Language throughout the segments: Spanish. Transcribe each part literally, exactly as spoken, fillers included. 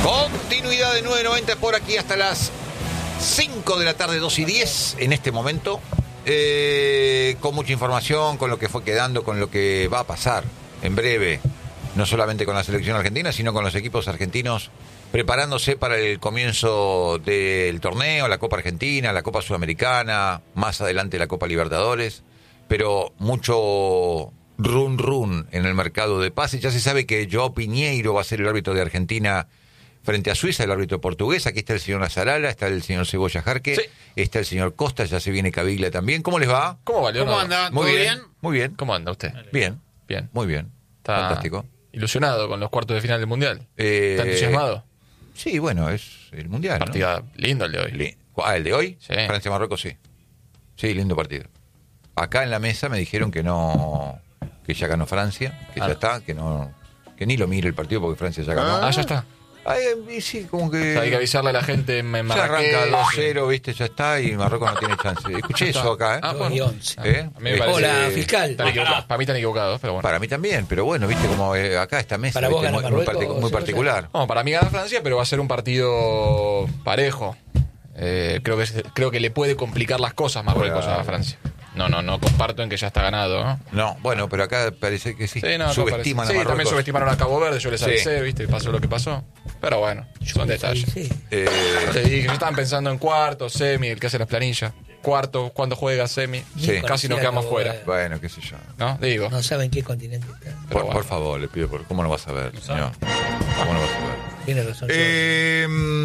Continuidad de nueve noventa por aquí hasta las cinco de la tarde, dos y diez en este momento. Eh, con mucha información, con lo que fue quedando, con lo que va a pasar en breve. No solamente con la selección argentina, sino con los equipos argentinos preparándose para el comienzo del torneo, la Copa Argentina, la Copa Sudamericana, más adelante la Copa Libertadores, pero mucho run run en el mercado de pases. Ya se sabe que Joao Piñeiro va a ser el árbitro de Argentina frente a Suiza, el árbitro portugués. Aquí está el señor Azarala, está el señor Cebolla Jarque, sí. Está el señor Costa, ya se viene Caviglia también. ¿Cómo les va? ¿Cómo va, Leonardo? ¿Cómo anda? Muy ¿Todo bien, bien? muy bien. ¿Cómo anda usted? Bien, bien, muy bien. Está fantástico. Ilusionado con los cuartos de final del Mundial. Eh, ¿Está entusiasmado? Sí, bueno, es el Mundial, Partida ¿no? lindo el de hoy. Li- ah, ¿el de hoy? Sí. Francia-Marruecos, sí. Sí, lindo partido. Acá en la mesa me dijeron que no, que ya ganó Francia, que Ah. ya está, que no, que ni lo mire el partido porque Francia ya ganó. Ah, ya está. Ay, y sí, como que... O sea, hay que avisarle a la gente en ya Marrakech. arranca dos cero, viste, ya está, y Marruecos no tiene chance. Escuché eso acá, ¿eh? Ah, Dos y bueno. once. ¿Eh? A mí me parece Hola, que fiscal. están equivocados. Para mí están equivocados, pero bueno. Para mí también, pero bueno, viste, como eh, acá esta mesa, Para vos viste, gana muy, muy Marruecos, partic- muy Cebolla. particular. No, para mí gana Francia, pero va a ser un partido parejo. Eh, creo que es- creo que le puede complicar las cosas Marruecos Claro. a Francia. No, no, no comparto en que ya está ganado, ¿no? No, bueno, pero acá parece que sí, Sí, no, acá subestiman parece- a sí, también Marruecos. subestimaron a Cabo Verde, yo les Sí. avisé, viste, pasó lo que pasó. Pero bueno, son detalles. Sí, sí. Eh, Te dije, yo estaban pensando en cuarto, semi, el que hace las planillas. Cuarto, cuando juega semi. Sí. Casi nos Conocía quedamos Cabo fuera. Verde. bueno, qué sé yo. ¿No? Digo. No saben qué continente está. Por, Pero bueno. por favor, le pido, por, ¿cómo no vas a ver, señor? ¿Cómo no vas a ver? Tiene razón. Eh,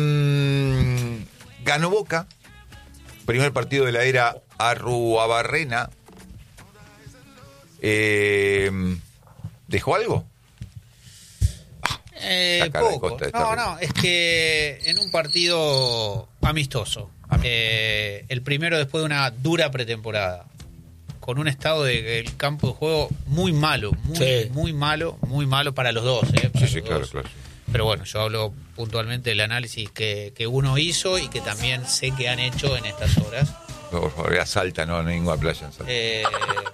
mm, ganó Boca, primer partido de la era Arruabarrena. Eh, ¿Dejó algo? Eh, La cara de poco. Costa está No, bien. no, es que en un partido amistoso, eh, el primero después de una dura pretemporada, con un estado del campo de juego muy malo, muy, Sí. muy malo, muy malo para los dos. Eh, para Sí, sí, los claro, dos. claro. Pero bueno, yo hablo puntualmente del análisis que, que uno hizo y que también sé que han hecho en estas horas. No, por favor, a Salta, no, no hay ninguna playa en Salta. Eh,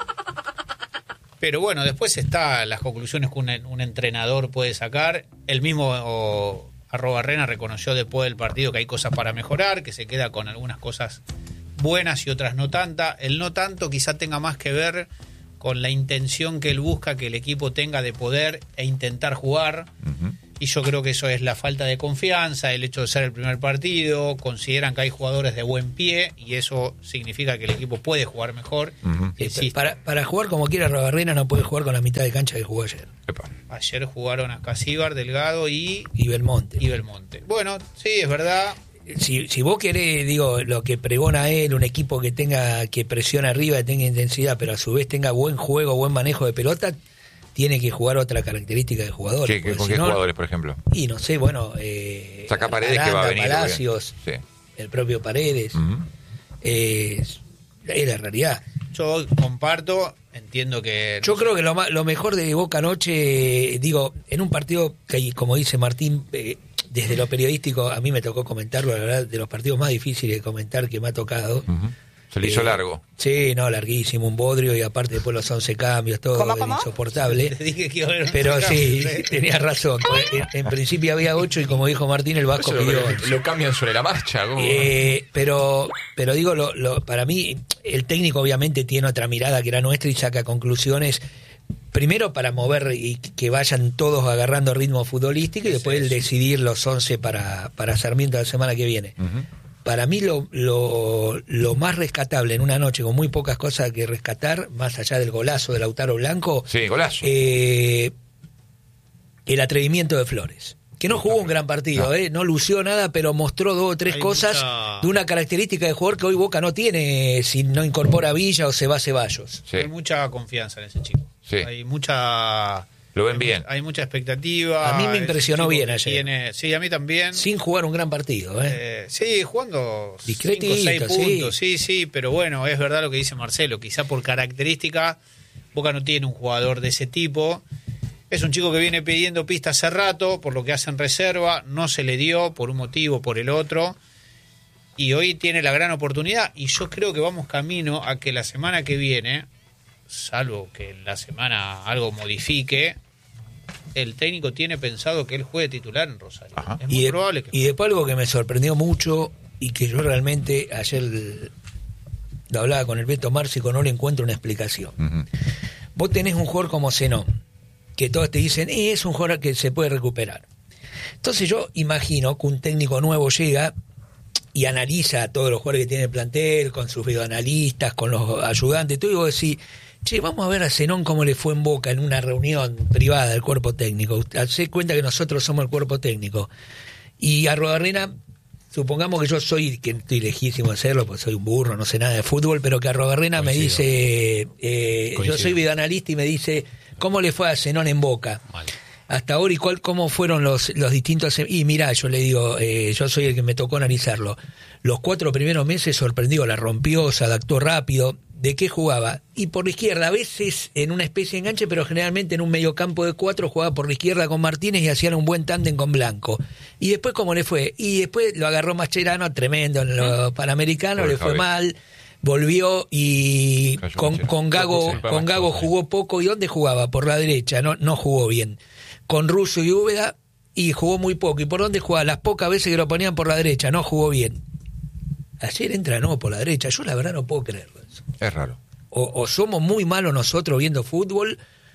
pero bueno, después está las conclusiones que un, un entrenador puede sacar. El mismo o, Arruabarrena reconoció después del partido que hay cosas para mejorar, que se queda con algunas cosas buenas y otras no tantas. El no tanto quizá tenga más que ver con la intención que él busca que el equipo tenga de poder e intentar jugar. Ujú. Y yo creo que eso es la falta de confianza, el hecho de ser el primer partido, consideran que hay jugadores de buen pie y eso significa que el equipo puede jugar mejor. Ujú. Existe. Para, para jugar como quiera Arruabarrena no puede jugar con la mitad de cancha que jugó ayer. Epa. Ayer jugaron a Casíbar, Delgado y, Y Belmonte. y Belmonte. Bueno, sí, es verdad. Si, si vos querés, digo, lo que pregona él, un equipo que tenga, que presione arriba, que tenga intensidad, pero a su vez tenga buen juego, buen manejo de pelota, tiene que jugar otra característica de jugador. ¿Qué- qué- ¿Con si qué no- jugadores, por ejemplo? Y no sé, bueno, eh, Saca Paredes, que va a venir, Palacios, obvio. el propio Paredes, Ujú. eh, es la realidad. Yo comparto, entiendo que... Yo creo que lo, ma- lo mejor de Boca anoche, digo, en un partido que, como dice Martín, eh, desde lo periodístico, a mí me tocó comentarlo, la verdad, de los partidos más difíciles de comentar que me ha tocado. Ujú. Se le hizo Eh, largo. Sí, no, larguísimo, un bodrio y aparte después los once cambios, todo ¿Cómo, era cómo? insoportable. Te dije que iba a haber un Pero recambio, sí, ¿eh? tenías razón. En, en principio había ocho y como dijo Martín, el Vasco Eso pidió lo, once. lo cambian sobre la marcha. ¿cómo? Eh, pero, pero digo, lo, lo, para mí, el técnico obviamente tiene otra mirada que la nuestra y saca conclusiones. Primero para mover y que vayan todos agarrando ritmo futbolístico y después el decidir los once para, para Sarmiento la semana que viene. Ujú. Para mí lo, lo, lo más rescatable en una noche con muy pocas cosas que rescatar, más allá del golazo de Lautaro Blanco, Sí, golazo. eh, el atrevimiento de Flores. Que no jugó un gran partido, No. ¿eh? No lució nada, pero mostró dos o tres Hay cosas mucha- de una característica de jugador que hoy Boca no tiene si no incorpora a Villa o se va a Ceballos. Sí. Hay mucha confianza en ese chico. Sí. Hay mucha... Lo ven hay bien. mu- Hay mucha expectativa. A mí me Es un impresionó chico bien que ayer. tiene- sí, a mí también. Sin jugar un gran partido, ¿eh? Eh, sí, jugando Discretito, cinco o seis sí. puntos, sí, sí, pero bueno, es verdad lo que dice Marcelo, quizá por característica, Boca no tiene un jugador de ese tipo. Es un chico que viene pidiendo pista hace rato, por lo que hace en reserva, no se le dio por un motivo, por el otro, y hoy tiene la gran oportunidad, y yo creo que vamos camino a que la semana que viene, salvo que la semana algo modifique, el técnico tiene pensado que él juegue titular en Rosario. Ajá. Es muy Y, de- probable que... y después algo que me sorprendió mucho y que yo realmente ayer lo hablaba con el Beto Márcico, no le encuentro una explicación. Ujú. Vos tenés un jugador como Zenón, que todos te dicen, eh, es un jugador que se puede recuperar. Entonces yo imagino que un técnico nuevo llega y analiza a todos los jugadores que tiene el plantel, con sus videoanalistas, con los ayudantes, todo, y vos decís, che, vamos a ver a Zenón cómo le fue en Boca en una reunión privada del cuerpo técnico. Hacé cuenta que nosotros somos el cuerpo técnico. Y a Arruabarrena, supongamos que yo soy, que estoy lejísimo de hacerlo, porque soy un burro, no sé nada de fútbol, pero que Arruabarrena me Coincido. dice, eh, yo Coincido. soy videoanalista y me dice, ¿cómo le fue a Zenón en Boca? Mal. Hasta ahora, ¿y cuál, cómo fueron los, los distintos? Y mirá, yo le digo, eh, yo soy el que me tocó analizarlo. Los cuatro primeros meses sorprendió, la rompió, se adaptó rápido. ¿De qué jugaba? Y por la izquierda, a veces en una especie de enganche, pero generalmente en un mediocampo de cuatro, jugaba por la izquierda con Martínez y hacían un buen tándem con Blanco. Y después, ¿cómo le fue? Y después lo agarró Mascherano, tremendo en los Panamericanos, Pobre le fue Javi. mal. Volvió y Cayó con, Mascherano. con Gago, Sí, con Gago jugó poco. ¿Y dónde jugaba? Por la derecha, no, no jugó bien. Con Russo y Úbeda, y jugó muy poco. ¿Y por dónde jugaba? Las pocas veces que lo ponían por la derecha, no jugó bien. Ayer entra no por la derecha, yo la verdad no puedo creerlo eso. Es raro. O, o somos muy malos nosotros viendo fútbol,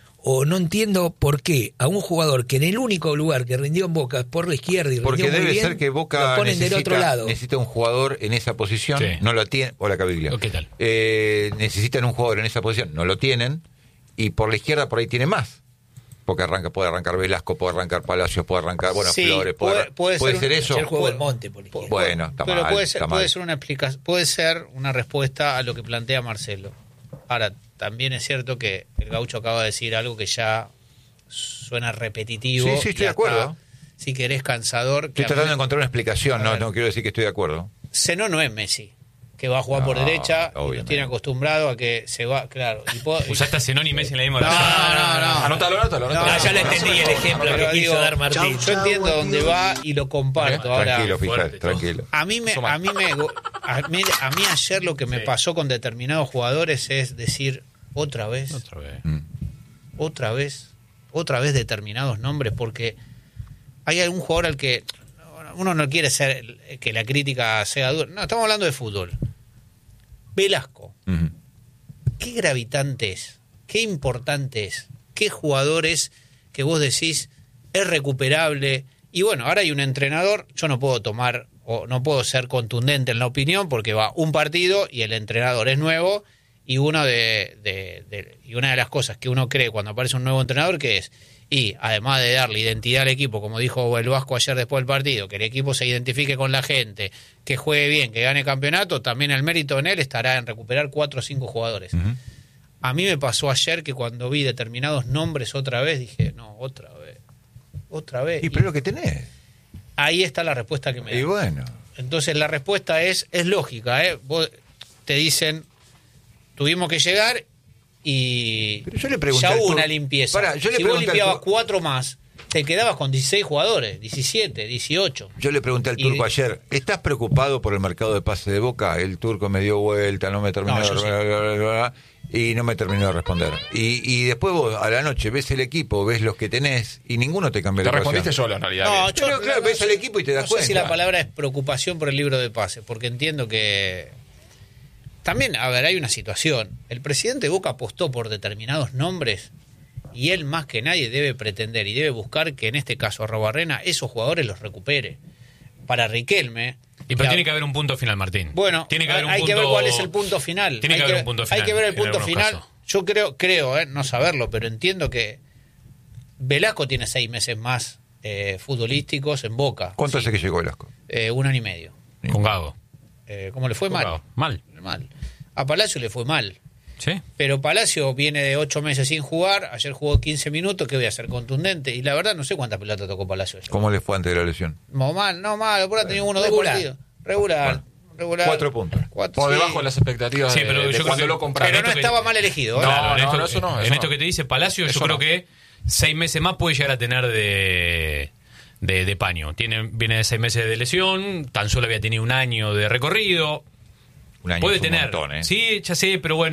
o no entiendo por qué a un jugador que en el único lugar que rindió en Boca es por la izquierda y Porque rindió muy debe bien, ser que Boca lo ponen del necesita, otro lado. necesita un jugador en esa posición, Sí. no lo tiene. Hola, Cabilia. ¿Qué tal? Eh, necesitan un jugador en esa posición, no lo tienen, y por la izquierda por ahí tiene más. Porque arranca, puede arrancar Velasco, puede arrancar Palacios, puede arrancar, bueno, Sí, Flores, puede, puede- puede puede ser ser, un- eso. Ayer jugó Puede- el Monte por la izquierda. Bueno, está pero mal, puede ser, está puede mal. ser una explicación, puede ser una respuesta a lo que plantea Marcelo. Ahora, también es cierto que el Gaucho acaba de decir algo que ya suena repetitivo. Sí, sí, estoy y de hasta, acuerdo. Si querés, cansador. que Estoy a tratando mí- de encontrar una explicación, A no, ver. no quiero decir que estoy de acuerdo. Zenón no es Messi, que va a jugar por No, derecha y nos obviamente. tiene acostumbrado a que se va, claro. Y puedo- y- Usaste a Zenón y Messi en la misma No, oración. no, no. Anótalo, anótalo, anótalo. Ah, ya le entendí el ejemplo Pero que quiso digo, dar Martín. yo entiendo dónde va y lo comparto. Ahora, Tranquilo, fíjate, fuerte, tranquilo. A mí me, Eso mal. a mí me, a mí, a mí ayer lo que me Sí. pasó con determinados jugadores es decir otra vez, Otra vez. Mm. otra vez, otra vez determinados nombres, porque hay algún jugador al que uno no quiere ser que la crítica sea dura. No, estamos hablando de fútbol. Velasco, Ujú. qué gravitante es, qué importante es, qué jugadores que vos decís es recuperable. Y bueno, ahora hay un entrenador, yo no puedo tomar o no puedo ser contundente en la opinión porque va un partido y el entrenador es nuevo y uno de, de- de- y una de las cosas que uno cree cuando aparece un nuevo entrenador que es, y además de darle identidad al equipo, como dijo el Vasco ayer después del partido, que el equipo se identifique con la gente, que juegue bien, que gane campeonato, también el mérito en él estará en recuperar cuatro o cinco jugadores. Ujú. A mí me pasó ayer que cuando vi determinados nombres otra vez, dije, no, otra vez, otra vez. Y Y pero es lo que tenés. ahí está la respuesta que me Y da. bueno. Entonces la respuesta es, es lógica, ¿eh? Vos te dicen, tuvimos que llegar y Pero yo le pregunté ya al hubo Tur- una limpieza. Pará, yo le si vos pregunté al limpiabas Tur- cuatro más, te quedabas con dieciséis jugadores, diecisiete, dieciocho. Yo le pregunté al Y- turco ayer, ¿estás preocupado por el mercado de pase de Boca? El turco me dio vuelta, no me terminó, No, yo sí. bla, bla, bla, bla, y no me terminó de responder. Y, y después vos a la noche ves el equipo, ves los que tenés y ninguno te cambia Te la respondiste ecuación. solo, en realidad. No, bien. yo- Pero, claro, ves al equipo y te das no sé si cuenta. la palabra es preocupación por el libro de pases, porque entiendo que también, a ver, hay una situación. El presidente Boca apostó por determinados nombres y él más que nadie debe pretender y debe buscar que en este caso Arrobarrena esos jugadores los recupere. Para Riquelme... Y pero ya- tiene que haber un punto final, Martín. Bueno, tiene que haber un hay punto... que ver cuál es el punto final. Tiene hay que haber un punto final. Hay que ver el en punto algunos final. casos. Yo creo, creo, eh, no saberlo, pero entiendo que Velasco tiene seis meses más eh, futbolísticos en Boca. ¿Cuánto Sí. hace que llegó Velasco? Eh, un año y medio. Con Gago. Eh, ¿Cómo le fue? Con Mal. Gago. Mal. Mal. A Palacio le fue mal. ¿Sí? Pero Palacio viene de ocho meses sin jugar. Ayer jugó quince minutos. Que voy a ser contundente. Y la verdad, no sé cuántas pelotas tocó Palacio ayer. ¿Cómo le fue antes de la lesión? No, mal, no mal. Por ahí ha tenido uno o dos regular. partidos. Regular. regular. Cuatro puntos. Cuatro, Por sí. debajo de las expectativas Sí, de, pero de yo creo cuando que- lo compraron. pero no Esto que- estaba mal elegido, ¿eh? No, No, en no, esto, no, eso no, en eso esto no. que te dice Palacio, Eso yo creo no. que seis meses más puede llegar a tener de, de, de paño. Tiene, viene de seis meses de lesión, tan solo había tenido un año de recorrido. Un año Puede es un tener. montón, ¿eh? Sí, ya sé, pero bueno,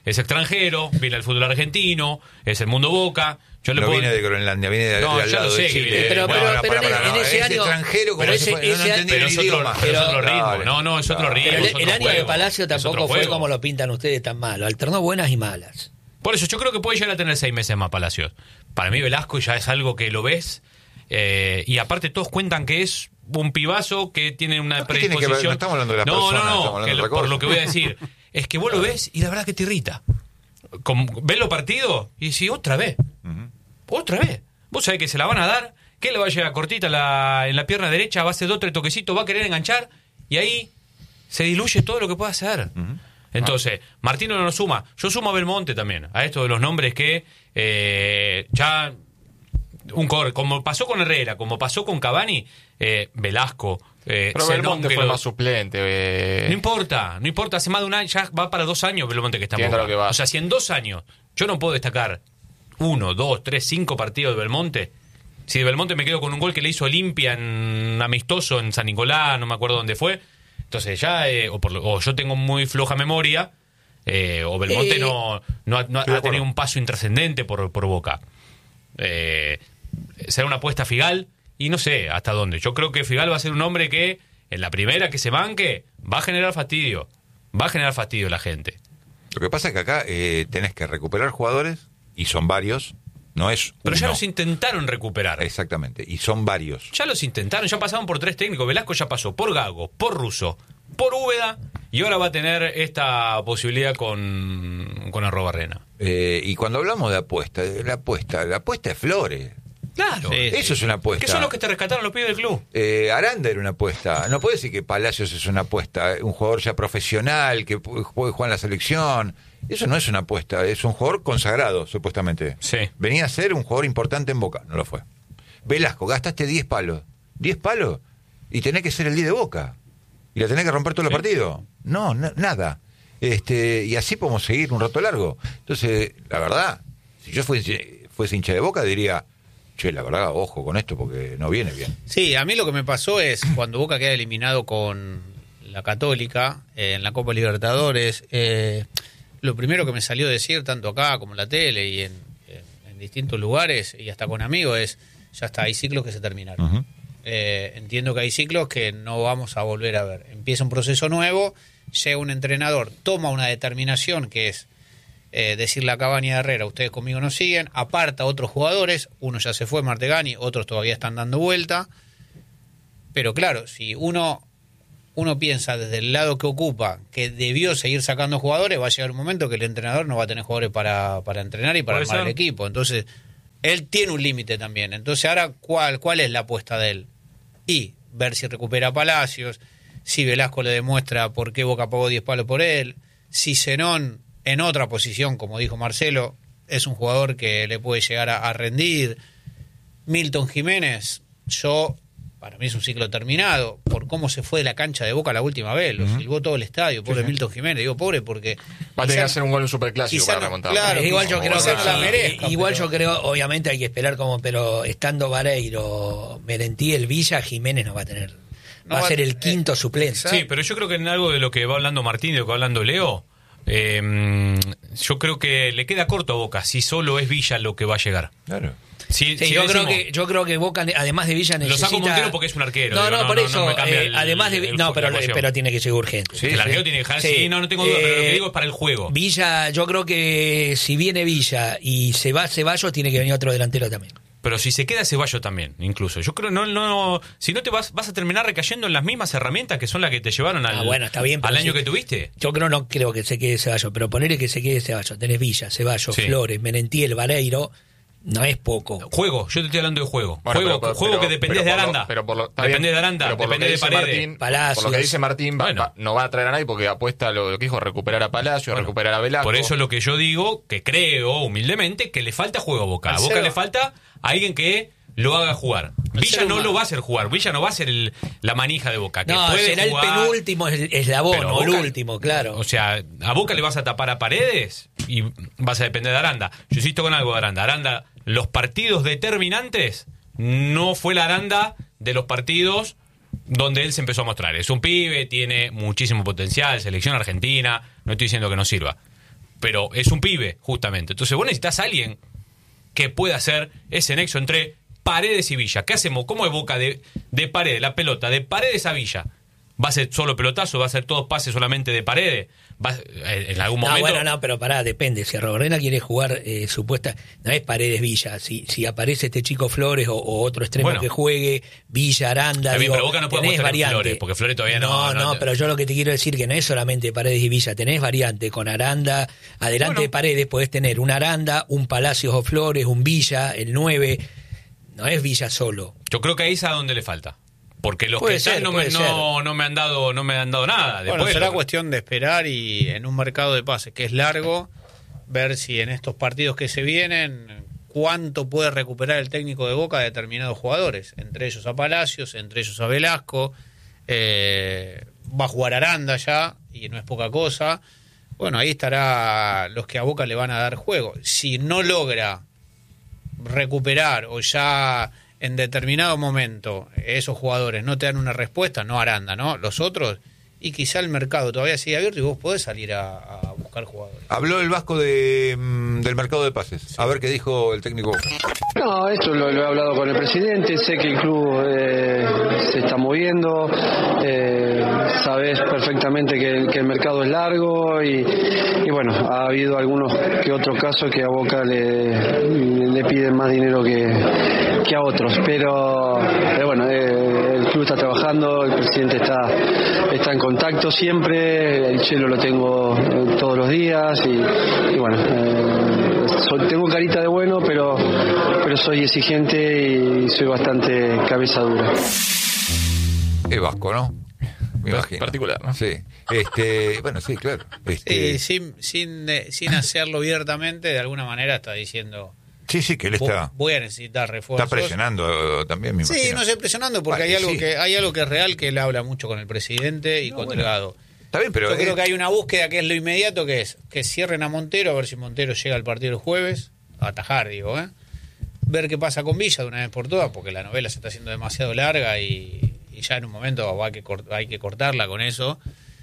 es extranjero, viene al fútbol argentino, es el mundo Boca. Yo le no puedo... viene de Groenlandia, viene de, No, de al ya lo lado sé de que Chile. viene- Pero, No, pero, no, pero para, en, para, en no, ese es año. extranjero como pero si ese, fuera- no, ese no año- entendí Pero el es otro, idioma. es otro ritmo. Dale. No, no, es otro Claro. ritmo. pero es el, otro el año de juego. Palacio Es otro tampoco fue juego. como lo pintan ustedes tan malo. Alternó buenas y malas. Por eso, yo creo que puede llegar a tener seis meses más Palacios. Para mí, Velasco ya es algo que lo ves. Eh, y aparte, todos cuentan que es un pibazo que tiene una No, ¿qué tiene que ver? predisposición. No estamos hablando de las no, personas, no, no, estamos hablando que de lo- otra por cosa. lo que voy a decir. Es que vos lo ves y la verdad que te irrita. Como, ves los partidos y decís, otra vez. Otra vez. Vos sabés que se la van a dar, que le va a llegar cortita la, en la pierna derecha, va a hacer dos, tres toquecitos, va a querer enganchar y ahí se diluye todo lo que puede hacer. Entonces, Martino no nos suma. Yo sumo a Belmonte también, a esto de los nombres que eh, ya un corre, como pasó con Herrera, como pasó con Cavani, eh, Velasco, eh, Pero Zenón, Belmonte que fue lo- más suplente. eh. no importa, no importa, hace más de un año, ya va para dos años Belmonte que está en Entiendo Boca. lo que va. O sea, si en dos años yo no puedo destacar uno, dos, tres, cinco partidos de Belmonte, si de Belmonte me quedo con un gol que le hizo Olimpia en amistoso en San Nicolás, no me acuerdo dónde fue, entonces ya, eh, o, por lo- o yo tengo muy floja memoria, eh, o Belmonte Eh, no, no ha, no ha- estoy de ha tenido acuerdo. un paso intrascendente por, por Boca. Eh, será una apuesta a Figal y no sé hasta dónde. Yo creo que Figal va a ser un hombre que en la primera que se banque va a generar fastidio. Va a generar fastidio a la gente. Lo que pasa es que acá eh, tenés que recuperar jugadores, y son varios, no es Pero ya uno. los intentaron recuperar. Exactamente, y son varios. Ya los intentaron, ya pasaron por tres técnicos. Velasco ya pasó por Gago, por Russo, por Úbeda y ahora va a tener esta posibilidad con, con Arrobarrena. Eh, y cuando hablamos de apuesta, la apuesta, la apuesta es Flores. Claro. Sí. Eso es una apuesta. Que son los que te rescataron los pibes del club. Eh, Aranda era una apuesta. No puede decir que Palacios es una apuesta. Un jugador ya profesional que pu- puede jugar en la selección. Eso no es una apuesta. Es un jugador consagrado, supuestamente. Sí. Venía a ser un jugador importante en Boca. No lo fue. Velasco, gastaste diez palos. ¿diez palos? Y tenés que ser el diez de Boca. Y la tenés que romper todos los Sí. partidos. No, na- nada. Este, y así podemos seguir un rato largo. Entonces, la verdad, si yo fuese, fuese hincha de Boca, diría, che, la verdad, ojo con esto porque no viene bien. Sí, a mí lo que me pasó es cuando Boca queda eliminado con la Católica eh, en la Copa Libertadores, eh, lo primero que me salió a decir, tanto acá como en la tele y en, en- en distintos lugares y hasta con amigos, es, ya está, hay ciclos que se terminaron. Ujú. Eh, entiendo que hay ciclos que no vamos a volver a ver. Empieza un proceso nuevo, llega un entrenador, toma una determinación que es eh, decirle a Cavani y a Herrera, ustedes conmigo no siguen, aparta a otros jugadores, uno ya se fue, Martegani, otros todavía están dando vuelta, pero claro, si uno uno piensa desde el lado que ocupa que debió seguir sacando jugadores, va a llegar un momento que el entrenador no va a tener jugadores para, para entrenar y para Puede armar el ser. equipo, entonces él tiene un límite también, entonces ahora ¿cuál, cuál es la apuesta de él? Y ver si recupera a Palacios, si Velasco le demuestra por qué Boca pagó diez palos por él, si Zenón en otra posición, como dijo Marcelo, es un jugador que le puede llegar a, a rendir. Milton Jiménez, yo, para mí es un ciclo terminado, por cómo se fue de la cancha de Boca la última vez, lo silbó todo el estadio, pobre Milton Jiménez, digo pobre porque... Va a tener que quizá- hacer un gol en superclásico quizá para no- remontar. claro, Eh, igual yo como creo vos que no la sí, merezca, igual pero- yo creo, obviamente hay que esperar como, pero estando Vareiro, Merentí, el Villa, Jiménez no va a tener, No va a va- ser el eh, quinto suplente. exacto. Sí, pero yo creo que en algo de lo que va hablando Martín y de lo que va hablando Leo, eh, yo creo que le queda corto a Boca si solo es Villa lo que va a llegar. Claro. Si, Sí, si yo creo decimos- que yo creo que Boca, además de Villa, Lo necesita... saco Montero porque es un arquero, No, digo, no, no, por no, eso, no me cambia eh, el- además de... el- no, la pero, ecuación. pero tiene que ser urgente. Sí, el arquero tiene que dejar, sí, no, no tengo duda, pero lo que digo es para el juego. Villa, yo creo que si viene Villa y se va Ceballos, tiene que venir otro delantero también. Pero si se queda Ceballos también, incluso. Yo creo no no si no te vas vas a terminar recayendo en las mismas herramientas que son las que te llevaron al, Ah, bueno, está bien, al pero año sí. que tuviste. Yo creo no creo que se quede Ceballos, pero ponerle que se quede Ceballos. Tenés Villa, Ceballos, Sí. Flores, Merentiel, Vareiro, no es poco. Juego, yo te estoy hablando de juego. Bueno, juego pero- juego pero- que dependés pero de por lo- Aranda. pero por lo- está dependés bien, de Aranda, pero por lo que dependés de dice Paredes. Martín, Palacios. por lo que dice Martín, va- Bueno. va- no va a traer a nadie porque apuesta a lo, lo que dijo, recuperar a Palacio, Bueno, recuperar a Velasco. Por eso es lo que yo digo, que creo humildemente que le falta juego a Boca. A Marcelo. Boca le falta a alguien que lo haga jugar. Villa Marcelo, no ma- lo va a hacer jugar. Villa no va a ser el- la manija de Boca. Que No, puede será jugar, el penúltimo es- eslabón, pero o el Boca- último, claro. O sea, a Boca le vas a tapar a Paredes y vas a depender de Aranda. Yo insisto con algo de Aranda. Aranda, los partidos determinantes no fue la Aranda de los partidos donde él se empezó a mostrar. Es un pibe, tiene muchísimo potencial, selección argentina, no estoy diciendo que no sirva. pero es un pibe, justamente. Entonces vos necesitas a alguien que pueda hacer ese nexo entre Paredes y Villa. ¿Qué hacemos? ¿Cómo es Boca de, de Paredes, la pelota, de Paredes a Villa? ¿Va a ser solo pelotazo? ¿Va a ser todos pases solamente de Paredes? ¿Va, en algún No, momento? bueno, no, pero pará, depende. Si Arrobarrena quiere jugar eh, supuesta, no es Paredes Villa. Si, si aparece este chico Flores o, o otro extremo Bueno. que juegue, Villa, Aranda, Está bien, digo, pero Boca no puede tenés apostar en variante. Flores, porque Flores todavía no- No, no- no, pero yo lo que te quiero decir que no es solamente Paredes y Villa, tenés variante con Aranda, adelante Bueno. de Paredes podés tener un Aranda, un Palacios o Flores, un Villa, el nueve, no es Villa solo. Yo creo que ahí es a donde le falta. Porque los Puede que están ser, no, me, puede no, no me han dado no me han dado nada. Bueno, Después, será lo- cuestión de esperar y en un mercado de pases que es largo, ver si en estos partidos que se vienen, cuánto puede recuperar el técnico de Boca a determinados jugadores, entre ellos a Palacios, entre ellos a Velasco, eh, va a jugar Aranda ya, y no es poca cosa. Bueno, ahí estará los que a Boca le van a dar juego. Si no logra recuperar o ya en determinado momento esos jugadores no te dan una respuesta, no Aranda, ¿no? Los otros, y quizá el mercado todavía sigue abierto y vos podés salir a, a buscar jugadores. Habló el Vasco de, mm, del mercado de pases. A ver qué dijo el técnico. No, esto lo, lo he hablado con el presidente, sé que el club eh, se está moviendo, eh, sabes perfectamente que el, que el mercado es largo y, y bueno, ha habido algunos que otros casos que a Boca le, le piden más dinero que, que a otros, pero, pero bueno, eh, el club está trabajando, el presidente está, está en contacto siempre, el Chelo lo tengo eh, todos los días y, y bueno, eh, soy- tengo carita de bueno, pero pero soy exigente y soy bastante cabeza dura. Es Vasco, ¿no? Me imagino. Particular, ¿no? Sí. Este, bueno, sí, claro. Este, Eh, sin, sin, eh, sin hacerlo abiertamente, de alguna manera está diciendo, sí, sí, que él "Vo- está, voy a necesitar refuerzos". está presionando eh, también, me Sí, imagino. no sé, presionando, porque Vale, hay algo sí. que hay algo que es real, que él habla mucho con el presidente y No, con bueno. Delgado. Está bien, pero Yo creo eh, que hay una búsqueda que es lo inmediato, que es que cierren a Montero, a ver si Montero llega al partido el jueves, a atajar, digo, ¿eh? Ver qué pasa con Villa de una vez por todas, porque la novela se está haciendo demasiado larga y, y ya en un momento va que cort- hay que cortarla con eso.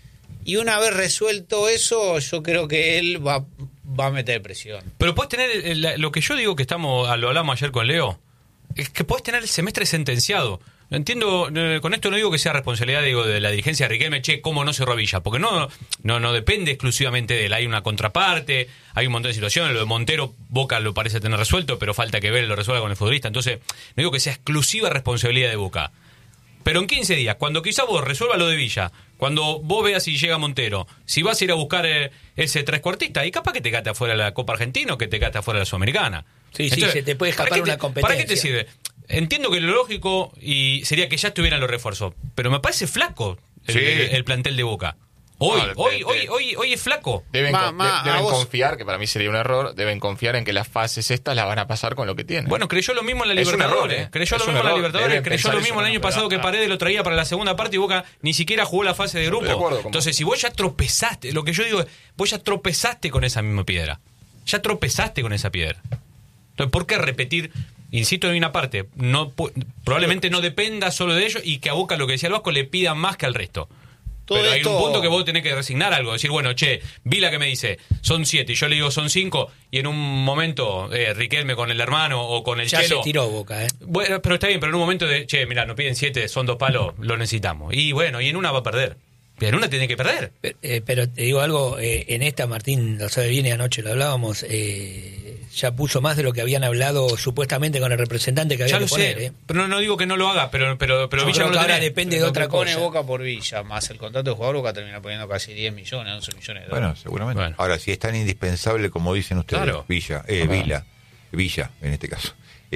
Y una vez resuelto eso, yo creo que él va, va a meter presión. Pero puedes tener el- el- lo que yo digo que estamos lo hablamos ayer con Leo, es que puedes tener el semestre sentenciado. Entiendo, eh, con esto no digo que sea responsabilidad digo, de la dirigencia de Riquelme, che, cómo no cerró Villa, porque no, no, no depende exclusivamente de él. Hay una contraparte, hay un montón de situaciones. Lo de Montero, Boca lo parece tener resuelto, pero falta que Vélez lo resuelva con el futbolista. Entonces, no digo que sea exclusiva responsabilidad de Boca. Pero en quince días, cuando quizá vos resuelvas lo de Villa, cuando vos veas si llega Montero, si vas a ir a buscar eh, ese tres cuartista, y capaz que te cate afuera la Copa Argentina o que te cate afuera la Sudamericana. Sí, sí, se te puede ¿para escapar qué te- una competencia. ¿Para qué te sirve? Entiendo que lo lógico y sería que ya estuvieran los refuerzos, pero me parece flaco el, Sí. el- el plantel de Boca. Hoy, No, hoy, de- hoy, de- hoy, hoy es flaco. Deben, Ma- con- ma, de- a deben vos- confiar, que para mí sería un error, deben confiar en que las fases estas las van a pasar con lo que tienen. Bueno, creyó lo mismo en la Es un Libertadores. error, ¿eh? Creyó Es lo un mismo en la error. Libertadores. Deben Creyó pensar lo eso, mismo el ¿no? año Pero, pasado que ah. Paredes lo traía para la segunda parte y Boca ni siquiera jugó la fase de grupo. Estoy de acuerdo con Entonces, vos. si vos ya tropezaste, lo que yo digo es, vos ya tropezaste con esa misma piedra. Ya tropezaste con esa piedra. Entonces, ¿por qué repetir? Insisto en una parte, no pu- probablemente no dependa solo de ellos y que a Boca, lo que decía el Vasco, le pidan más que al resto. Todo Pero hay esto- un punto que vos tenés que resignar algo, decir, bueno, che, Vila que me dice, son siete, y yo le digo son cinco, y en un momento eh, Riquelme con el hermano o con el Ya Chelo. se tiró Boca, ¿eh? Bueno, pero está bien, pero en un momento de, che, mira, nos piden siete, son dos palos, lo necesitamos. Y bueno, y en una va a perder. Y en una tiene que perder. Pero, eh, pero te digo algo, eh, en esta, Martín lo sabe bien y anoche lo hablábamos, eh, ya puso más de lo que habían hablado supuestamente con el representante que había Ya que lo poner. sé, eh. pero no, no digo que no lo haga, pero, pero, pero Yo Villa creo no que lo ahora tiene. depende de Lo otra que pone cosa. Boca por Villa, más el contrato de jugador, Boca termina poniendo casi diez millones, once millones de dólares. bueno, seguramente. Bueno. Ahora, si es tan indispensable como dicen ustedes, Claro. Villa, eh, Vila, Villa, en este caso.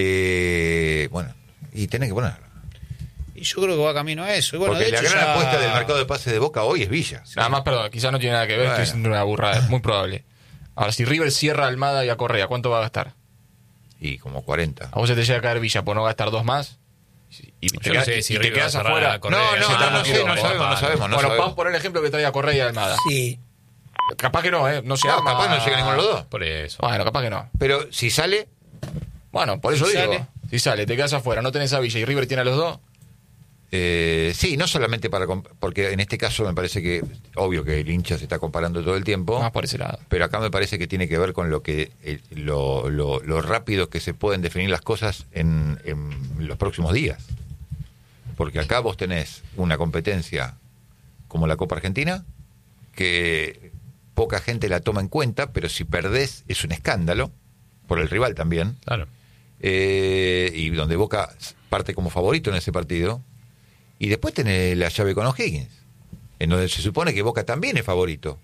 Eh, bueno, y tenés que poner. Y yo creo que va camino a eso. Y bueno, Porque de la hecho gran ya- apuesta del mercado de pases de Boca hoy es Villa. Nada más, perdón, quizás no tiene nada que ver, Bueno. estoy diciendo una burrada, es muy probable. Ahora, si River cierra a Almada y a Correa, ¿cuánto va a gastar? Y como cuarenta. A vos se te llega a caer Villa por no gastar dos más y te, Yo no quedas- sé y si te River quedas va a cerrar afuera. a Correa. No, no, Se no, te no arma sé, quilombo. no sabemos, no sabemos, no bueno, sabemos. vamos a poner el ejemplo que trae a Correa y Almada. Sí, Capaz que no, ¿eh? No se No, arma. capaz no llega ninguno de los dos. Por eso. Bueno, capaz que no. Pero si sale, Bueno, por eso Si digo. sale. Si sale, te quedas afuera, no tenés a Villa y River tiene a los dos. Eh, sí, no solamente para... comp- porque en este caso me parece que... Obvio que el hincha se está comparando todo el tiempo. Más por ese lado. Pero acá me parece que tiene que ver con lo que eh, lo, lo, lo rápido que se pueden definir las cosas en, en los próximos días. Porque acá vos tenés una competencia como la Copa Argentina, que poca gente la toma en cuenta, pero si perdés es un escándalo, por el rival también. Claro. Eh, y donde Boca parte como favorito en ese partido. Y después tenés la llave con O'Higgins, en donde se supone que Boca también es favorito.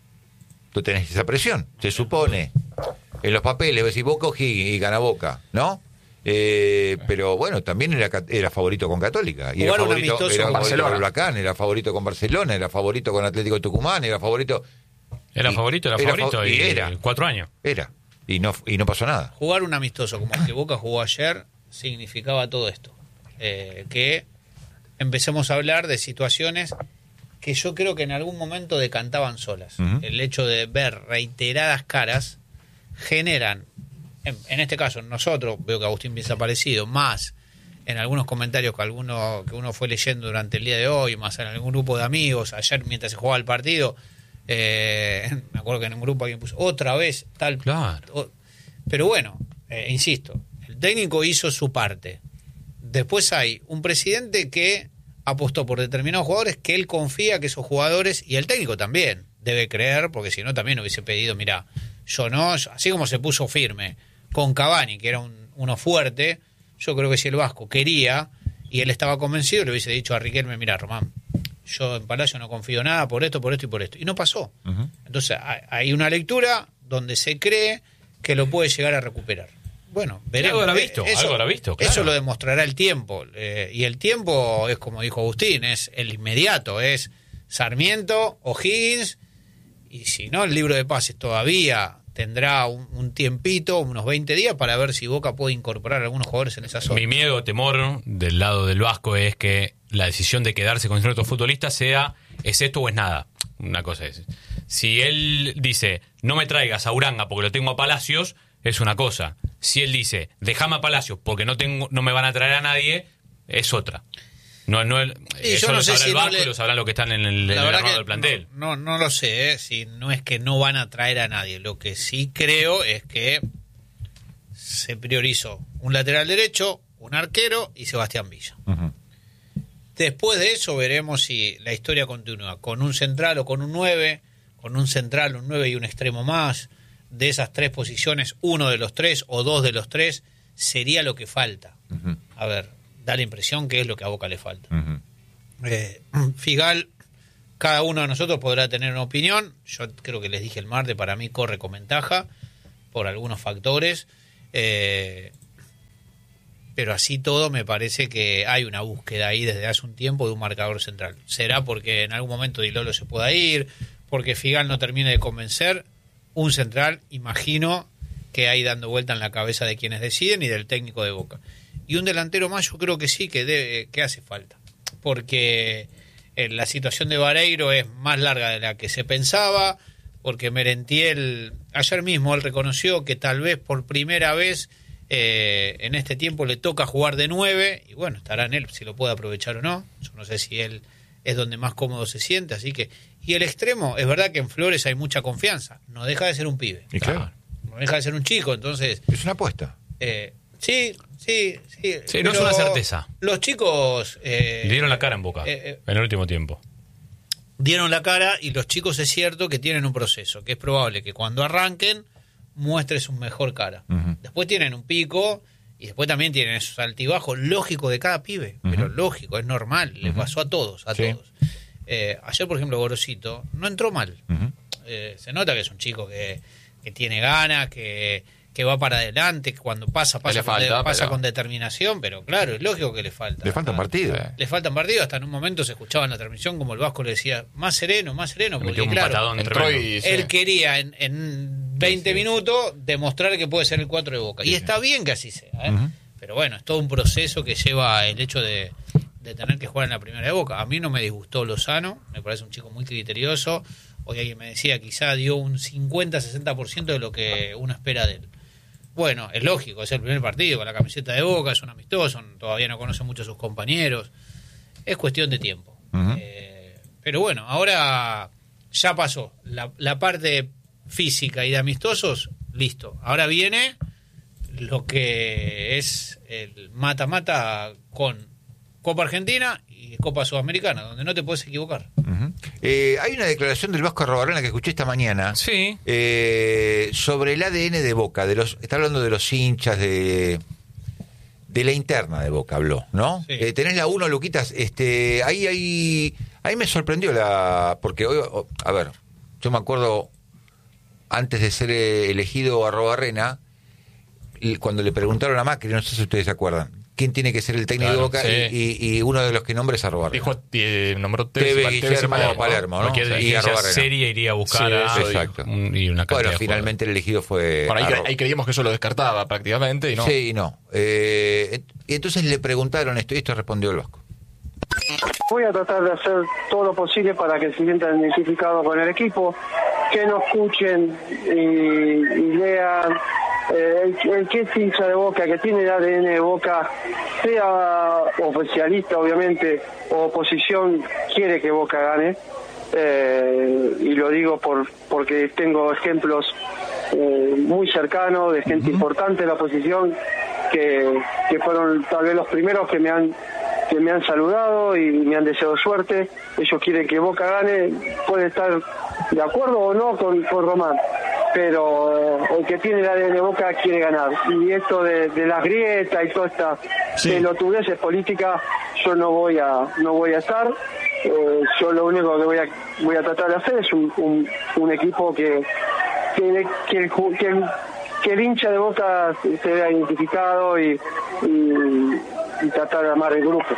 Tú tenés esa presión, se supone. En los papeles ves si Boca O'Higgins y gana Boca, ¿no? Eh, pero bueno, también era, era favorito con Católica. Y era Jugar un favorito, amistoso era con favorito Barcelona. con Huracán, era favorito con Barcelona, era favorito con Atlético de Tucumán, era favorito... Era y- favorito, era, era favorito. fa- y, y era. Cuatro años. Era. Y no, y no pasó nada. Jugar un amistoso como el que Boca jugó ayer significaba todo esto. Eh, que empecemos a hablar de situaciones que yo creo que en algún momento decantaban solas. Ujú. El hecho de ver reiteradas caras generan, en, en este caso en nosotros, veo que Agustín piensa parecido, más en algunos comentarios que alguno que uno fue leyendo durante el día de hoy, más en algún grupo de amigos, ayer mientras se jugaba el partido, eh, me acuerdo que en un grupo alguien puso otra vez tal... Claro. o- pero bueno, eh, insisto, el técnico hizo su parte. Después hay un presidente que apostó por determinados jugadores que él confía que esos jugadores, y el técnico también debe creer, porque si no también hubiese pedido, mira, yo no, yo- así como se puso firme con Cavani, que era un, uno fuerte, yo creo que si el Vasco quería y él estaba convencido, le hubiese dicho a Riquelme, mira, Román, yo en Palacio no confío nada por esto, por esto y por esto. Y no pasó. Ujú. Entonces hay- hay una lectura donde se cree que lo puede llegar a recuperar. Bueno, veremos. Algo habrá visto, Eh, algo habrá visto, claro. Eso lo demostrará el tiempo. Eh, y el tiempo es, como dijo Agustín, es el inmediato. Es Sarmiento, O'Higgins, y si no, el libro de pases todavía tendrá un, un tiempito, unos veinte días, para ver si Boca puede incorporar algunos jugadores en esa zona. Mi miedo, temor del lado del Vasco es que la decisión de quedarse con ciertos futbolistas sea es esto o es nada. Una cosa es. Si él dice, no me traigas a Uranga porque lo tengo a Palacios, es una cosa. Si él dice, déjame a Palacios porque no tengo, no me van a traer a nadie, es otra. No, no, Y eso yo no lo sé sabrá si el no Vasco le- y lo sabrán los que están en el, en La el verdad armado que del plantel. No, no, no lo sé, ¿eh? Si no es que no van a traer a nadie. Lo que sí creo es que se priorizó un lateral derecho, un arquero y Sebastián Villa. Ujú. Después de eso veremos si la historia continúa con un central o con un nueve, con un central, un nueve y un extremo más. De esas tres posiciones, uno de los tres o dos de los tres sería lo que falta. Ujú. A ver, da la impresión que es lo que a Boca le falta. Ujú. Eh, Figal, cada uno de nosotros podrá tener una opinión. Yo creo que les dije el martes, para mí corre con ventaja por algunos factores. Eh, pero así todo me parece que hay una búsqueda ahí desde hace un tiempo de un marcador central. ¿Será porque en algún momento Di Lolo se pueda ir? ¿Porque Figal no termine de convencer? Un central, imagino que hay dando vuelta en la cabeza de quienes deciden y del técnico de Boca. Y un delantero más yo creo que sí, que, debe, que hace falta. Porque eh, la situación de Vareiro es más larga de la que se pensaba, porque Merentiel, ayer mismo él reconoció que tal vez por primera vez eh, en este tiempo le toca jugar de nueve, y bueno, estará en él si lo puede aprovechar o no. Yo no sé si él es donde más cómodo se siente, así que... Y el extremo, es verdad que en Flores hay mucha confianza, no deja de ser un pibe, Y claro, no deja de ser un chico, entonces... es una apuesta. Eh, sí, sí, sí. Sí, no es pero una certeza. Los chicos... eh, Le dieron la cara en Boca eh, eh, en el último tiempo. dieron la cara y los chicos es cierto que tienen un proceso, que es probable que cuando arranquen muestre su mejor cara. Ujú. Después tienen un pico y después también tienen esos altibajos lógicos de cada pibe, Ujú. pero lógico, es normal, les Ujú. pasó a todos, a Sí. todos. Eh, ayer, por ejemplo, Gorosito no entró mal. Ujú. Eh, se nota que es un chico que, que tiene ganas, que, que va para adelante, que cuando pasa, pasa, le con, falta, de- pasa pero- con determinación, pero claro, es lógico que le falta. Le faltan Ah, partidos. Le faltan partidos, hasta en un momento se escuchaba en la transmisión como el Vasco le decía, más sereno, más sereno, porque Metió un claro, patadón Entró tremendo. y... sí. él quería en, en veinte Sí, sí. minutos demostrar que puede ser el cuatro de Boca. Sí, y sí. está bien que así sea, ¿eh? Ujú. Pero bueno, es todo un proceso que lleva el hecho de, de tener que jugar en la primera de Boca. A mí no me disgustó Lozano, me parece un chico muy criterioso. Hoy alguien me decía, quizá dio un cincuenta sesenta por ciento de lo que uno espera de él. Bueno, es lógico, es el primer partido con la camiseta de Boca, es un amistoso, todavía no conoce mucho a sus compañeros. es cuestión de tiempo. Uh-huh. Eh, pero bueno, ahora ya pasó. La, la parte física y de amistosos, listo. Ahora viene lo que es el mata-mata con Copa Argentina y Copa Sudamericana, donde no te puedes equivocar. Uh-huh. Eh, hay una declaración del Vasco Arrobarrena que escuché esta mañana. Sí. Eh, sobre el A D N de Boca. De los, está hablando de los hinchas, de de la interna de Boca, habló, ¿no? Sí. Eh, tenés la uno, Luquitas. Este, ahí, ahí, ahí me sorprendió la... Porque hoy, a ver, yo me acuerdo, antes de ser elegido Arrobarrena, cuando le preguntaron a Macri, no sé si ustedes se acuerdan, quién tiene que ser el técnico Claro, de Boca, sí. y, y uno de los que nombra es Arrobarrena. Dijo, eh, nombró Teve, Tevez, Guillermo, Tevez y Palermo, ¿no? Cualquier Sí, y dirigencia Arrobarrena. seria iría a buscar Sí, a eso exacto. un- y una cantidad Bueno, de finalmente el elegido fue... Por ahí, Arro- ahí creíamos que eso lo descartaba prácticamente y no. Sí y no. Eh, y entonces le preguntaron esto y esto respondió el Vasco. Voy a tratar de hacer todo lo posible para que se sientan identificados con el equipo, que nos escuchen y, y lean. Eh, el, el que es hincha de Boca, que tiene el A D N de Boca, sea oficialista obviamente o oposición, quiere que Boca gane. Eh, y lo digo por porque tengo ejemplos eh, muy cercanos de gente uh-huh. importante de la oposición que, que fueron tal vez los primeros que me han que me han saludado y me han deseado suerte. Ellos quieren que Boca gane, puede estar de acuerdo o no con, con Román, pero el que tiene la de Boca quiere ganar. Y esto de, de las grietas y toda esta sí. pelotudeces política, yo no voy a no voy a estar. Eh, yo lo único que voy a voy a tratar de hacer es un, un, un equipo que que, que, el, que, el, que el hincha de Boca se vea identificado y, y y tratar de armar el grupo.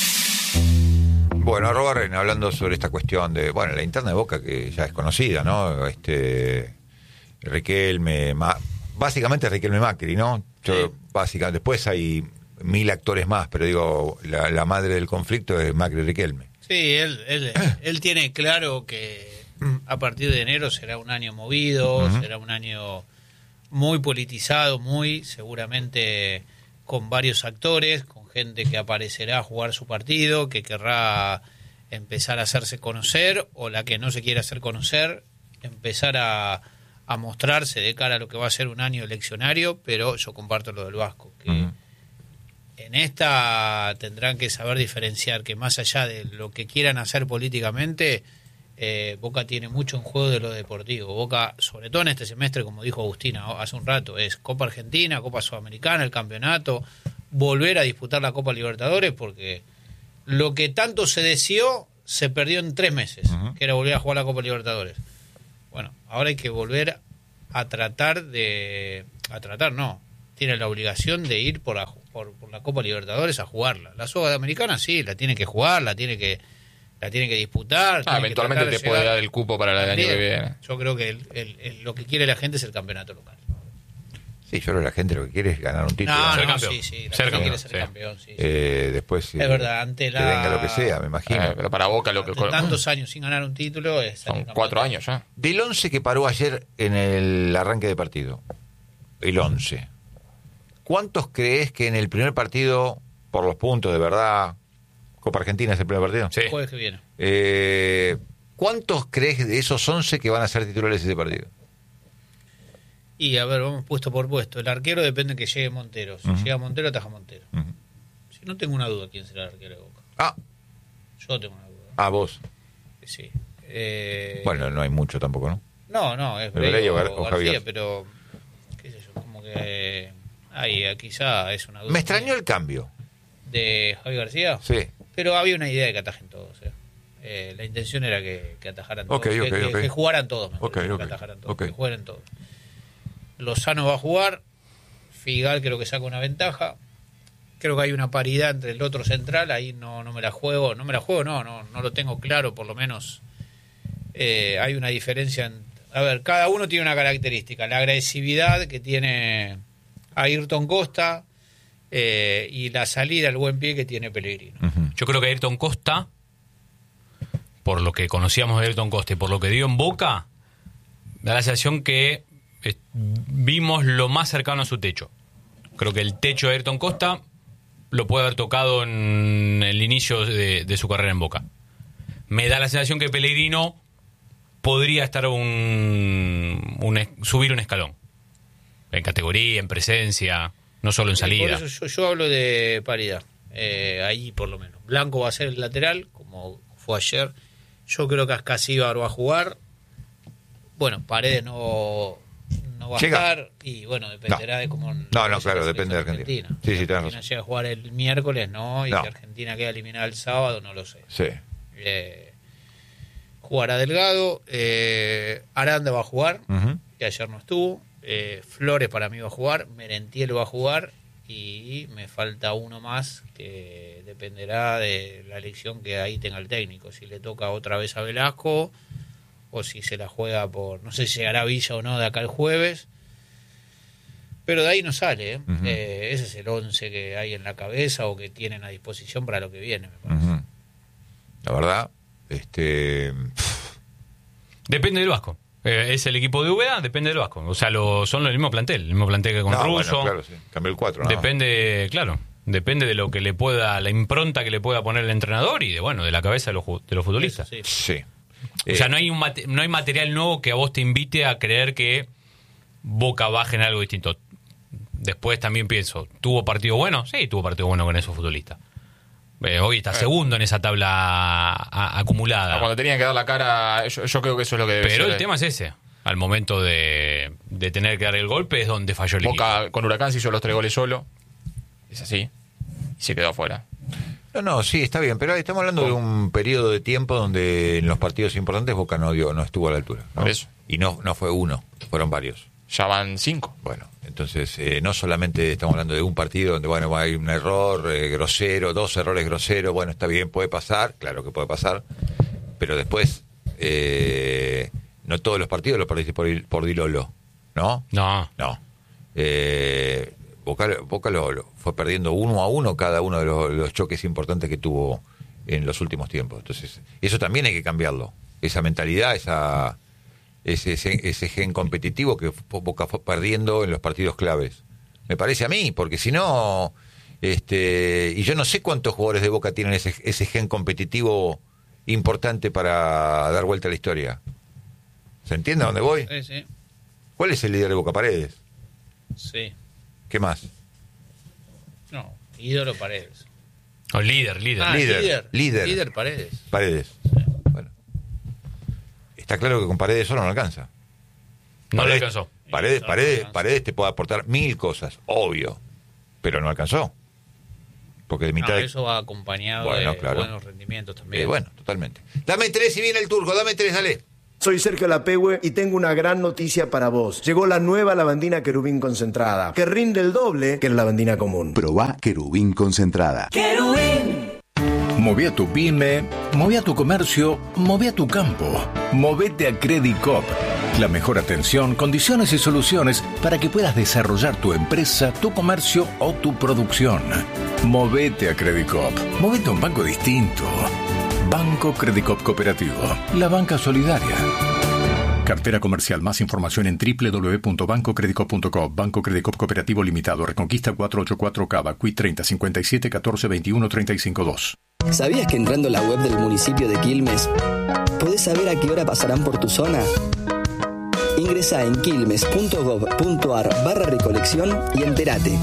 Bueno, Arrobarrena, hablando sobre esta cuestión de, bueno, la interna de Boca, que ya es conocida, ¿no? Este, Riquelme, Ma, básicamente Riquelme Macri, ¿no? Yo, sí. Básicamente, después hay mil actores más, pero digo, la, la madre del conflicto es Macri Riquelme. Sí, él, él, él tiene claro que a partir de enero será un año movido, uh-huh. será un año muy politizado, muy seguramente con varios actores, con gente que aparecerá a jugar su partido, que querrá empezar a hacerse conocer, o la que no se quiere hacer conocer, empezar a, a mostrarse de cara a lo que va a ser un año eleccionario, pero yo comparto lo del Vasco, que uh-huh. en esta tendrán que saber diferenciar que más allá de lo que quieran hacer políticamente, eh, Boca tiene mucho en juego de lo deportivo. Boca, sobre todo en este semestre, como dijo Agustina hace un rato, es Copa Argentina, Copa Sudamericana, el campeonato, volver a disputar la Copa Libertadores, porque lo que tanto se deseó se perdió en tres meses, uh-huh. que era volver a jugar la Copa Libertadores. Bueno, ahora hay que volver a tratar de... a tratar, no, tiene la obligación de ir por, la, por, por la Copa Libertadores a jugarla. La Sudamericana sí, la tiene que jugar, la tiene que la tiene que disputar. Ah, eventualmente te puede dar el cupo para el año que viene. Yo creo que el, el, el, lo que quiere la gente es el campeonato local. Sí, yo creo que la gente lo que quiere es ganar un título. No, ser no, campeón. sí, sí, la ser gente campeón, quiere ser sí. campeón, sí, sí. Eh, después sí, es verdad, ante la... que venga lo que sea, me imagino. Eh, pero para Boca lo que... Ante tantos años sin ganar un título es... Son cuatro años ya. Del once que paró ayer en el arranque de partido, el once, ¿cuántos crees que en el primer partido, por los puntos de verdad, Copa Argentina es el primer partido? Sí. El jueves que viene. Eh, ¿Cuántos crees de esos once que van a ser titulares ese partido? Y a ver, vamos puesto por puesto. El arquero depende que llegue Montero. Si uh-huh. llega Montero, ataja Montero. Uh-huh. Si no tengo una duda quién será el arquero de Boca. Ah. Yo tengo una duda. Ah, vos. Sí. Eh... Bueno, no hay mucho tampoco, ¿no? No, no, es Brey o, o García, Javier. Pero qué sé yo, como que ahí quizá es una duda. Me extrañó el cambio. ¿De Javi García? Sí. Pero había una idea de que atajen todos, ¿eh? Eh, la intención era que, que atajaran todos, okay, okay, que, okay. que jugaran todos, mejor, okay, okay. que atajaran todos, okay. que jueguen todos. Lozano va a jugar, Figal creo que saca una ventaja, creo que hay una paridad entre el otro central, ahí no, no me la juego, no me la juego, no, no, no lo tengo claro, por lo menos eh, hay una diferencia, en, a ver, cada uno tiene una característica, la agresividad que tiene Ayrton Costa eh, y la salida, el buen pie que tiene Pellegrino. Uh-huh. Yo creo que Ayrton Costa, por lo que conocíamos de Ayrton Costa y por lo que dio en Boca, da la sensación que vimos lo más cercano a su techo. Creo que el techo de Ayrton Costa lo puede haber tocado en el inicio de, de su carrera en Boca. Me da la sensación que Pellegrino podría estar un, un subir un escalón en categoría, en presencia, no solo en salida. Por eso yo, yo hablo de paridad, eh, ahí por lo menos. Blanco va a ser el lateral, como fue ayer. Yo creo que Ascasíbar va a jugar. Bueno, Paredes no, no va a Llega. estar y bueno, dependerá No. de cómo... No, no, claro, depende de Argentina. Sí, sí, tenés Argentina razón. llega a jugar el miércoles, no, y No. que Argentina queda eliminada el sábado, no lo sé. Sí. Eh, jugará Delgado, eh, Aranda va a jugar, Ujú. que ayer no estuvo, eh, Flores para mí va a jugar, Merentiel va a jugar y me falta uno más que dependerá de la elección que ahí tenga el técnico, si le toca otra vez a Velasco o si se la juega por, no sé si llegará Villa o no de acá el jueves, pero de ahí no sale, ¿eh? Ujú. Eh, ese es el once que hay en la cabeza o que tienen a disposición para lo que viene, me parece. Ujú. La verdad, este... Depende del Vasco. Eh, es el equipo de Úbeda, depende del Vasco. O sea, lo, son el mismo plantel, el mismo plantel que con No, Russo. bueno, claro, sí. Cambió el cuatro. Depende, claro, depende de lo que le pueda, la impronta que le pueda poner el entrenador y de bueno, de la cabeza de los, ju- de los futbolistas. Eso sí. Sí. O sea, no hay un mate- no hay material nuevo que a vos te invite a creer que Boca baje en algo distinto. Después también pienso, ¿tuvo partido bueno? Sí, tuvo partido bueno con esos futbolistas. Eh, hoy está segundo en esa tabla a- acumulada. Cuando tenían que dar la cara, yo, yo creo que eso es lo que debe Pero ser. el tema es ese. Al momento de, de tener que dar el golpe es donde falló el equipo. Boca con Huracán se hizo los tres goles solo. Es así. Y se quedó afuera. No, no, sí, está bien, pero estamos hablando de un periodo de tiempo donde en los partidos importantes Boca no dio, no estuvo a la altura, ¿no? Por eso. Y no, no fue uno, fueron varios. Ya van cinco. Bueno, entonces eh, no solamente estamos hablando de un partido donde bueno hay un error eh, grosero, dos errores groseros, bueno, está bien, puede pasar, claro que puede pasar, pero después eh, no todos los partidos los perdiste por, por Di Lolo, ¿no? No. No. Eh, Boca, Boca lo, lo fue perdiendo uno a uno cada uno de los, los choques importantes que tuvo en los últimos tiempos. Entonces, eso también hay que cambiarlo. Esa mentalidad, esa ese, ese, ese gen competitivo que Boca fue perdiendo en los partidos claves. Me parece a mí, porque si no... este y yo no sé cuántos jugadores de Boca tienen ese, ese gen competitivo importante para dar vuelta a la historia. ¿Se entiende a dónde voy? Sí, sí. ¿Cuál es el líder de Boca? Paredes. Sí. ¿Qué más? No, ídolo Paredes. O líder, líder. Ah, Líder, líder. líder. Líder Paredes. Paredes. Bueno. Está claro que con Paredes solo no alcanza. No le Paredes- alcanzó. Paredes, No, no Paredes, alcanza. Paredes te puede aportar mil cosas, obvio, pero no alcanzó. Porque de mitad No, de... eso va acompañado Bueno, de claro. buenos rendimientos también. Eh, bueno, totalmente. Dame tres y viene el turco, dame tres, dale. Soy Sergio Lapehue y tengo una gran noticia para vos. Llegó la nueva lavandina Querubín concentrada, que rinde el doble que la lavandina común. Probá Querubín concentrada. Moví a tu pyme, moví a tu comercio, moví a tu campo. Movete a Credit Cop. La mejor atención, condiciones y soluciones para que puedas desarrollar tu empresa, tu comercio o tu producción. Movete a Credit Cop. Movete a un banco distinto. Banco Credit Cop Cooperativo. La banca solidaria. Cartera comercial. Más información en doble u doble u doble u punto banco credit cop punto com. Banco Credit Cop Cooperativo Limitado. Reconquista cuatrocientos ochenta y cuatro Cava. Q I treinta cincuenta y siete catorce veintiuno treinta y cinco dos. ¿Sabías que entrando a la web del municipio de Quilmes podés saber a qué hora pasarán por tu zona? Ingresá en quilmes punto gob punto ar barra recolección y entérate.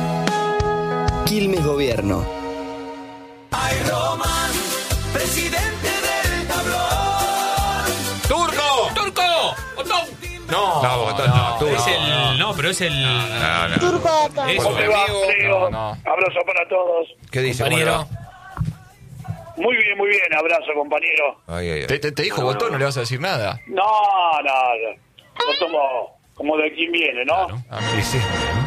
Quilmes Gobierno. Ay, Román, presidente del tablón. ¡Turco! ¡Turco! ¡Botón! No, No, Botón, no, Turco. Es el, no, pero es el... No, no. Es ¿Cómo un te va, amigo. Leo? No, no. Abrazo para todos. ¿Qué dice, Compañero. compañero? Muy bien, muy bien. Abrazo, compañero. Ay, ay, ay. Te, te- te dijo Botón, no le vas a decir nada. No, no. Lo tomo como de quien viene, ¿no? Claro. Sí, sí.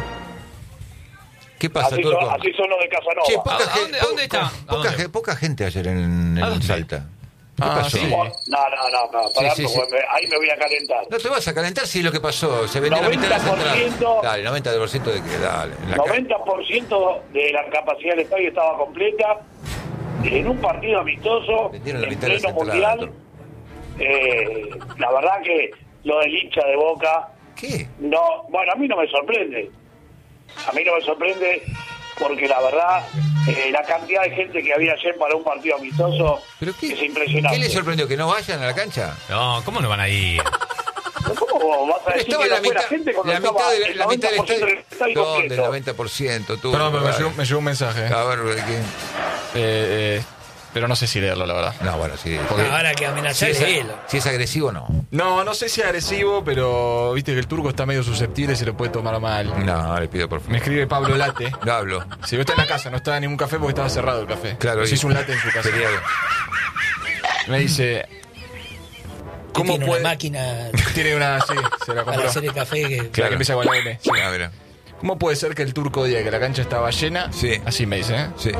¿Qué pasa, Así Turco? son, así son los de Casanova. Che, poca, ¿A- a gente- dónde- a dónde está? po- ¿A Poca, dónde? ge- poca gente ayer en, en ¿A dónde? Salta. ¿Qué Ah, pasó? sí. No, no, no, no. Pará, Sí, sí, sí. porque me- ahí me voy a calentar. No te vas a calentar si lo que pasó. Se vendió la mitad de las noventa por ciento. entradas. Dale, noventa por ciento de que dale. En la ca- noventa por ciento de la capacidad del estadio estaba completa. En un partido amistoso, Vendieron la en mitad de las pleno entradas, mundial. Eh, la verdad que lo del hincha de Boca, ¿Qué? no, bueno, a mí no me sorprende. A mí no me sorprende porque la verdad, eh, la cantidad de gente que había ayer para un partido amistoso ¿Pero qué, es impresionante. ¿Qué le sorprendió? ¿Que no vayan a la cancha? No, ¿cómo no van a ir? ¿Cómo vas a Pero decir estaba que la no fue la mitad, gente cuando la mitad estaba de la, el la mitad del noventa por ciento estadio? del estadio ¿Dónde? completo? El noventa por ciento, tú. Perdón, pero me Vale. llegó, me llegó un mensaje. A ver, ¿qué? Eh, eh, pero no sé si leerlo, la verdad. No, bueno, sí. Porque- Ahora que amenazar Si es es, él. si es agresivo, no. No, no sé si es agresivo, pero viste que el turco está medio susceptible y se lo puede tomar mal. No, le pido por favor. Me escribe Pablo Late. No hablo. Si no está en la casa, no está en ningún café porque estaba cerrado el café. Claro. Se hizo un latte en su casa. Sería- Me dice... ¿Cómo Tiene puede...? una máquina Tiene una... Sí, se la para compró. hacer el café que... Claro, que empieza con la M. Sí. Ah, mira. ¿Cómo puede ser que el turco diga que la cancha estaba llena? Sí. Así me dice, ¿eh? Sí.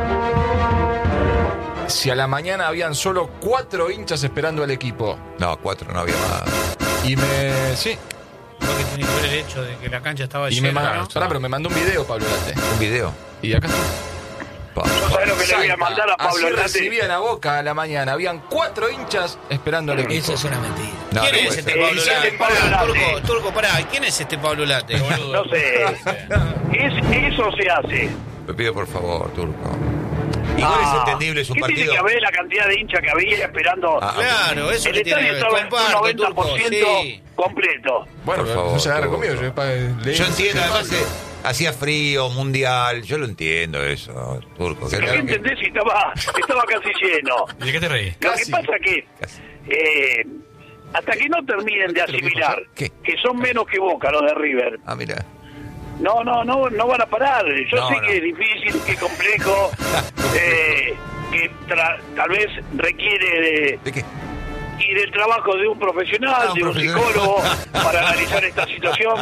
Si a la mañana habían solo cuatro hinchas esperando al equipo. No, cuatro no había más. Y me... Sí. Lo que tiene que ver el hecho de que la cancha estaba Y me llena, mandó... ¿no? Pará, pero me mandó un video, Pablo Late. Un video. Y acá está. Pa. ¿No sabés lo que le voy a mandar a Pablo Así Late? recibían a Boca a la mañana. Habían cuatro hinchas esperando al equipo. Eso es una mentira. No, ¿Quién no es puede este ser. Pablo Eh, Late? ¿quién es Pablo Pará, Late? Turco, Turco, pará. ¿Quién es este Pablo Late? No sé. Es, eso se hace. Le pido por favor, Turco. Igual Ah, es entendible, es un ¿qué partido. tiene que ver la cantidad de hinchas que había esperando? Ah, Claro, eso el que tiene estadio que ver. estaba en un Comparto, noventa por Turco, ciento sí. completo. Bueno, Por favor, no se agarre Turco. conmigo. Yo, pa- leí- Yo entiendo, además eh, hacía frío, mundial, yo lo entiendo eso, Turco. que- ¿Qué entendés si estaba, estaba casi lleno? ¿Y de qué te reí? Lo Casi. que pasa que eh, hasta que no terminen de asimilar ¿Qué? que son menos que Boca los de River, Ah, mira. no, no, no, no van a parar. Yo No, sé no. que es difícil, que es complejo, eh, que tra- tal vez requiere de, ¿De qué? y del trabajo de un profesional, Ah, un de un profesional. psicólogo para analizar esta situación.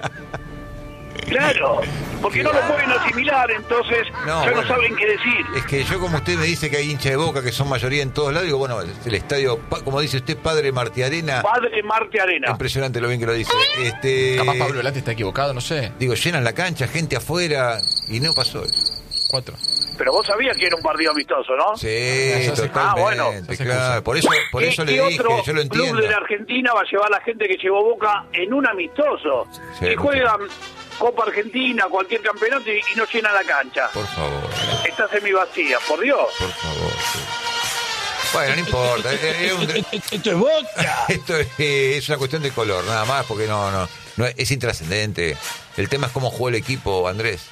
Claro, porque no lo pueden asimilar, entonces No, ya bueno. no saben qué decir. Es que yo, como usted me dice que hay hinchas de Boca que son mayoría en todos lados, digo, bueno, es el estadio, pa- como dice usted, Padre Martiarena. Padre Marte Arena. Impresionante lo bien que lo dice. Este, Capaz Pablo Late está equivocado, no sé. Digo, llenan la cancha, gente afuera, y no pasó eso. Cuatro. Pero vos sabías que era un partido amistoso, ¿no? Sí, Ya se- totalmente. Ah, bueno. Ya se claro. excusa. Por eso, por ¿Qué- eso le qué dije, otro yo lo club entiendo. de la Argentina va a llevar a la gente que llevó Boca en un amistoso? Sí, que mucho. juegan Copa Argentina, cualquier campeonato y, y no llenan la cancha. Por favor, Está semivacía, por Dios. por favor. sí. Bueno, no importa. eh, eh, es un- Esto es Boca. Esto es, eh, es una cuestión de color, nada más, porque no, no, no es intrascendente. El tema es cómo jugó el equipo, Andrés.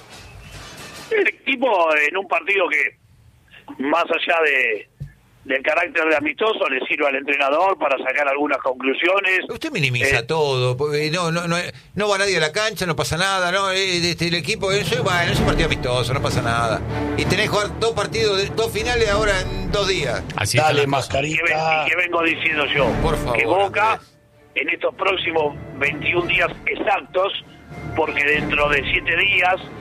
El equipo en un partido que, más allá de del carácter de amistoso, le sirve al entrenador para sacar algunas conclusiones. Usted minimiza Eh, todo, porque no, no, no, no va nadie a la cancha, no pasa nada, no, Eh, este, el equipo, eso, bueno, es un partido amistoso, no pasa nada. Y tenés que jugar dos partidos, de- dos finales ahora en dos días. Así Dale, está la cosa. y, que, ven- mascarita. y que vengo diciendo yo, Por favor, que Boca Andrés. en estos próximos veintiún días exactos, porque dentro de siete días